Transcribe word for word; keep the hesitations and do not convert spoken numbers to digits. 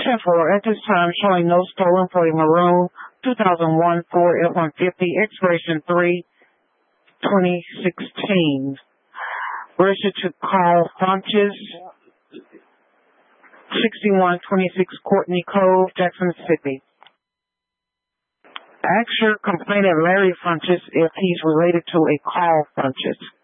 ten four, at this time showing no stolen for a maroon two thousand one Ford F one fifty, expiration three twenty sixteen. Registered to Carl Funches, sixty-one twenty-six Courtney Cove, Jackson, Mississippi. Ask your complainant Larry Funches if he's related to a Carl Funches.